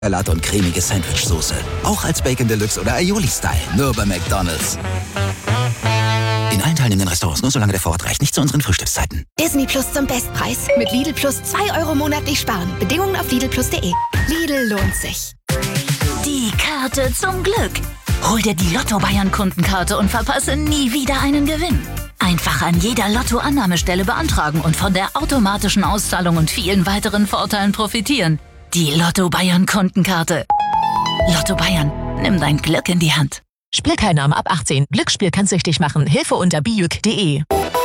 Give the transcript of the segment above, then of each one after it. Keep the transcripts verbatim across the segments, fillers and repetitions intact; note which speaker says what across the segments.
Speaker 1: Salat und cremige Sandwich-Soße. Auch als Bacon Deluxe oder Aioli-Style. Nur bei McDonald's. In allen teilnehmenden Restaurants, nur solange der Vorrat reicht. Nicht zu unseren Frühstückszeiten.
Speaker 2: Disney Plus zum Bestpreis. Mit Lidl Plus zwei Euro monatlich sparen. Bedingungen auf lidl plus punkt de. Lidl lohnt sich.
Speaker 3: Die Karte zum Glück. Hol dir die Lotto Bayern Kundenkarte und verpasse nie wieder einen Gewinn. Einfach an jeder Lotto-Annahmestelle beantragen und von der automatischen Auszahlung und vielen weiteren Vorteilen profitieren. Die Lotto Bayern Kundenkarte. Lotto Bayern, nimm dein Glück in die Hand.
Speaker 4: Spielteilnahme ab achtzehn. Glücksspiel kann süchtig machen. Hilfe unter bijuk punkt de.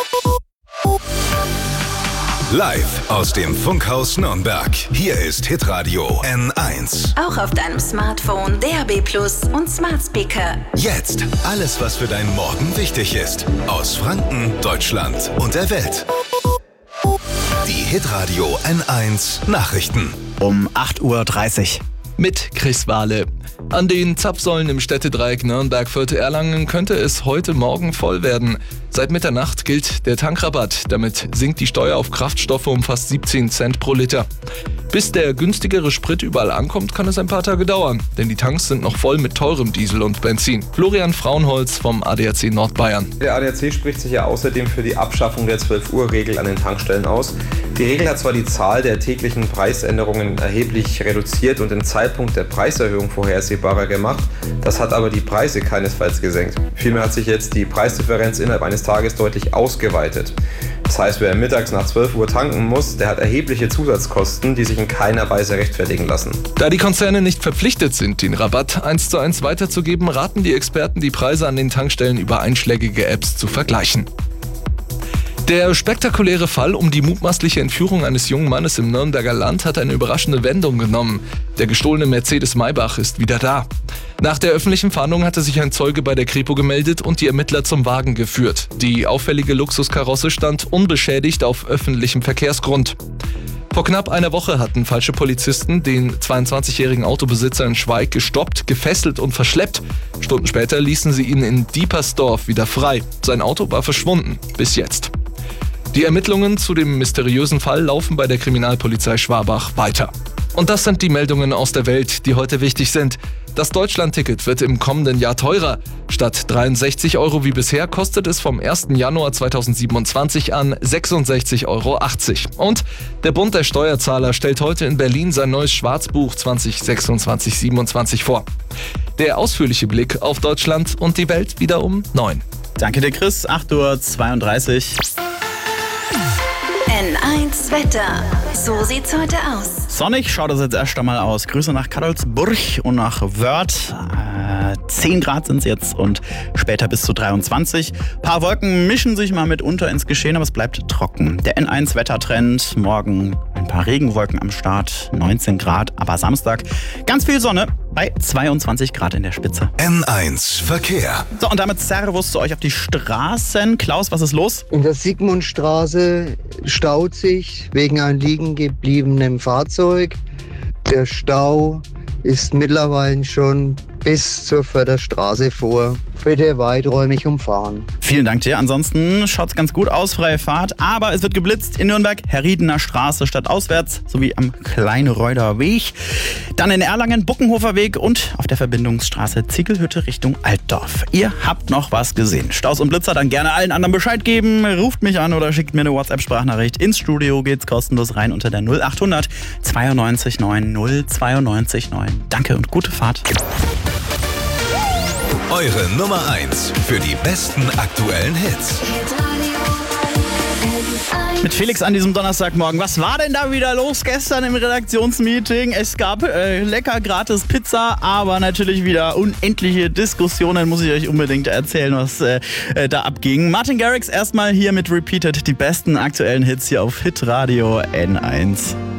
Speaker 5: Live aus dem Funkhaus Nürnberg. Hier ist Hitradio N eins.
Speaker 3: Auch auf deinem Smartphone, D A B Plus und Smart Speaker.
Speaker 5: Jetzt alles, was für deinen Morgen wichtig ist. Aus Franken, Deutschland und der Welt. Die Hitradio N eins Nachrichten.
Speaker 6: Um acht Uhr dreißig.
Speaker 7: Mit Chris Wahle. An den Zapfsäulen im Städtedreieck Nürnberg-Fürth-Erlangen könnte es heute Morgen voll werden. Seit Mitternacht gilt der Tankrabatt. Damit sinkt die Steuer auf Kraftstoffe um fast siebzehn Cent pro Liter. Bis der günstigere Sprit überall ankommt, kann es ein paar Tage dauern. Denn die Tanks sind noch voll mit teurem Diesel und Benzin. Florian Frauenholz vom A D A C Nordbayern.
Speaker 8: Der A D A C spricht sich ja außerdem für die Abschaffung der zwölf Uhr Regel an den Tankstellen aus. Die Regel hat zwar die Zahl der täglichen Preisänderungen erheblich reduziert und den Zeitpunkt der Preiserhöhung vorhersehbarer gemacht. Das hat aber die Preise keinesfalls gesenkt. Vielmehr hat sich jetzt die Preisdifferenz innerhalb eines Tages deutlich ausgeweitet. Das heißt, wer mittags nach zwölf Uhr tanken muss, der hat erhebliche Zusatzkosten, die sich in keiner Weise rechtfertigen lassen.
Speaker 7: Da die Konzerne nicht verpflichtet sind, den Rabatt eins zu eins weiterzugeben, raten die Experten, die Preise an den Tankstellen über einschlägige Apps zu vergleichen. Der spektakuläre Fall um die mutmaßliche Entführung eines jungen Mannes im Nürnberger Land hat eine überraschende Wendung genommen. Der gestohlene Mercedes Maybach ist wieder da. Nach der öffentlichen Fahndung hatte sich ein Zeuge bei der Kripo gemeldet und die Ermittler zum Wagen geführt. Die auffällige Luxuskarosse stand unbeschädigt auf öffentlichem Verkehrsgrund. Vor knapp einer Woche hatten falsche Polizisten den zweiundzwanzigjährigen Autobesitzer in Schweig gestoppt, gefesselt und verschleppt. Stunden später ließen sie ihn in Diepersdorf wieder frei. Sein Auto war verschwunden. Bis jetzt. Die Ermittlungen zu dem mysteriösen Fall laufen bei der Kriminalpolizei Schwabach weiter. Und das sind die Meldungen aus der Welt, die heute wichtig sind. Das Deutschland-Ticket wird im kommenden Jahr teurer. Statt dreiundsechzig Euro wie bisher kostet es vom ersten Januar zweitausendsiebenundzwanzig an sechsundsechzig Euro achtzig. Und der Bund der Steuerzahler stellt heute in Berlin sein neues Schwarzbuch zwanzig sechsundzwanzig siebenundzwanzig vor. Der ausführliche Blick auf Deutschland und die Welt wieder um neun.
Speaker 6: Danke dir, Chris. acht Uhr zweiunddreißig.
Speaker 3: N eins Wetter. So sieht's heute aus.
Speaker 6: Sonnig schaut es jetzt erst einmal aus. Grüße nach Kadolsburg und nach Wörth. Äh, zehn Grad sind es jetzt und später bis zu dreiundzwanzig. Ein paar Wolken mischen sich mal mitunter ins Geschehen, aber es bleibt trocken. Der N eins Wettertrend. Morgen ein paar Regenwolken am Start. neunzehn Grad, aber Samstag ganz viel Sonne bei zweiundzwanzig Grad in der Spitze.
Speaker 5: N eins Verkehr.
Speaker 6: So, und damit Servus zu euch auf die Straßen. Klaus, was ist los?
Speaker 9: In der Sigmundstraße staut sich wegen einem liegen gebliebenen Fahrzeug. Der Stau ist mittlerweile schon bis zur Förderstraße vor. Bitte weiträumig umfahren.
Speaker 6: Vielen Dank dir. Ansonsten schaut es ganz gut aus, freie Fahrt. Aber es wird geblitzt in Nürnberg, Herriedener Straße stadtauswärts sowie am Kleinreuder Weg. Dann in Erlangen, Buckenhofer Weg und auf der Verbindungsstraße Ziegelhütte Richtung Altdorf. Ihr habt noch was gesehen. Staus und Blitzer, dann gerne allen anderen Bescheid geben. Ruft mich an oder schickt mir eine WhatsApp-Sprachnachricht. Ins Studio geht's kostenlos rein unter der null achthundert zweiundneunzig neun null zweiundneunzig neun. Danke und gute Fahrt.
Speaker 5: Eure Nummer eins für die besten aktuellen Hits.
Speaker 6: Mit Felix an diesem Donnerstagmorgen. Was war denn da wieder los gestern im Redaktionsmeeting? Es gab äh, lecker gratis Pizza, aber natürlich wieder unendliche Diskussionen. Muss ich euch unbedingt erzählen, was äh, äh, da abging. Martin Garrix erstmal hier mit Repeated. Die besten aktuellen Hits hier auf Hitradio N eins.